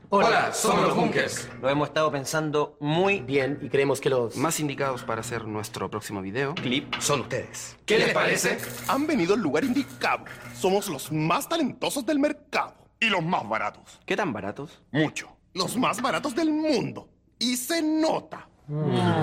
Hola, somos los Bunkers. Lo hemos estado pensando muy bien y creemos que los Más indicados para hacer nuestro próximo video clip son ustedes. ¿Qué les parece? Han venido al lugar indicado. Somos los más talentosos del mercado. Y los más baratos. ¿Qué tan baratos? Mucho. Los más baratos del mundo. Y se nota.